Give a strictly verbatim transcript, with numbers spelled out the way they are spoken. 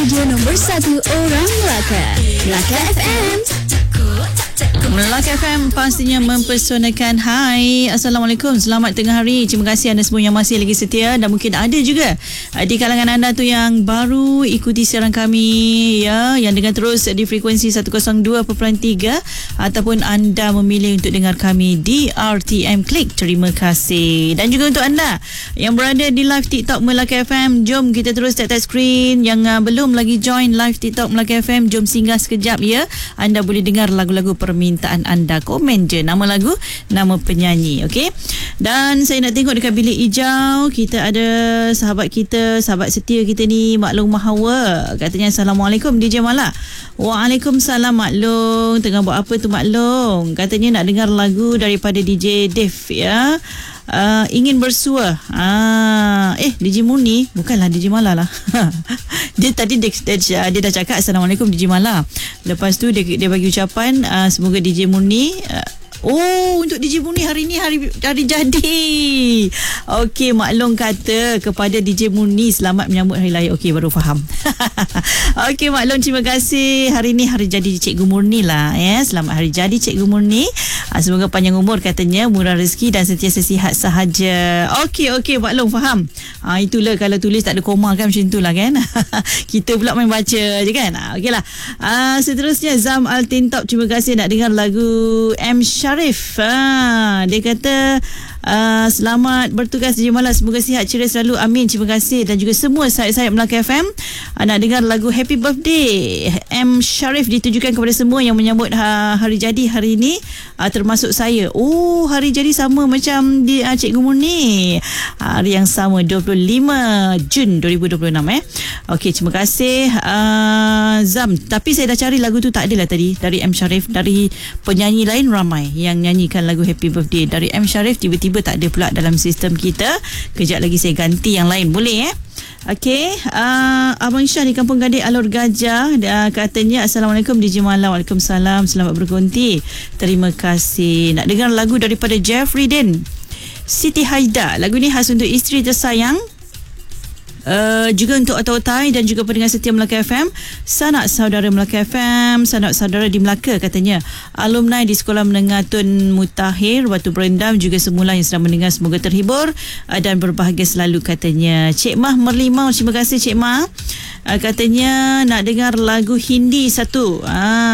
radio nombor satu orang Melaka. Melaka F M. Melaka F M pastinya mempersonakan. Hai, Assalamualaikum, selamat tengah hari. Terima kasih anda semua yang masih lagi setia, dan mungkin ada juga di kalangan anda tu yang baru ikuti siaran kami, ya, yang dengar terus di frekuensi seratus dua perpuluhan tiga, ataupun anda memilih untuk dengar kami di R T M Klik. Terima kasih. Dan juga untuk anda yang berada di live TikTok Melaka F M, jom kita terus tap-tap screen. Yang uh, belum lagi join live TikTok Melaka F M, jom singgah sekejap, ya. Anda boleh dengar lagu-lagu permintaan anda. Komen je nama lagu, nama penyanyi, okey? Dan saya nak tengok dekat bilik hijau, kita ada sahabat kita, sahabat setia kita ni, Mak Long Mahawa. Katanya Assalamualaikum D J Mala. Waalaikumsalam Mak Long. Tengah buat apa tu Mak Long? Katanya nak dengar lagu daripada D J Dave, ya. Uh, ingin bersua. Ah, eh D J Murni, bukanlah D J Mala lah. Dia tadi dia, dia, dia dah cakap Assalamualaikum D J Mala. Lepas tu dia, dia bagi ucapan uh, semoga D J Murni uh, oh, untuk D J Murni hari ni hari hari jadi. Okey, Mak Long kata kepada D J Murni selamat menyambut hari lahir. Okey, baru faham. Okey Mak Long, terima kasih. Hari ni hari jadi Cikgu Murni lah, ya. Selamat hari jadi Cikgu Murni. Semoga panjang umur katanya, murah rezeki dan sentiasa sihat sahaja. Okey, okey Mak Long faham. Ha, itulah kalau tulis tak ada koma kan, macam itulah kan. Kita pula main baca je kan. Ha, okeylah. Ha, seterusnya Zam Altintop, terima kasih nak dengar lagu M Sharif. Ha, dia kata Uh, selamat bertugas D J Mala, semoga sihat ceria selalu, amin. Terima kasih. Dan juga semua sahabat-sahabat Melaka F M, uh, nak dengar lagu Happy Birthday M Sharif ditujukan kepada semua yang menyambut ha, hari jadi hari ini, uh, termasuk saya. Oh, hari jadi sama macam di uh, Cikgu Murni, hari yang sama dua puluh lima Jun dua ribu dua puluh enam, eh. Okey, terima kasih uh, Zam. Tapi saya dah cari lagu tu, tak adalah tadi dari M Sharif. Dari penyanyi lain ramai yang nyanyikan lagu Happy Birthday. Dari M Sharif tiba-tiba tak ada pula dalam sistem kita. Kejap lagi saya ganti yang lain, boleh, eh? Okey, uh, Abang Syah di Kampung Gading Alor Gajah, uh, katanya Assalamualaikum D J Mala. Waalaikumsalam, selamat berkonti. Terima kasih. Nak dengar lagu daripada Jeffrey Den, Siti Haida. Lagu ni khas untuk isteri tersayang, Uh, juga untuk otai-otai dan juga pendengar setia Melaka F M, sanak saudara Melaka F M, sanak saudara di Melaka katanya, alumni di Sekolah Menengah Tun Mutahir Batu Berendam, juga semula yang sedang mendengar, semoga terhibur uh, dan berbahagia selalu katanya. Cik Mah Merlimau, terima kasih Cik Mah. Uh, katanya nak dengar lagu Hindi satu. Ah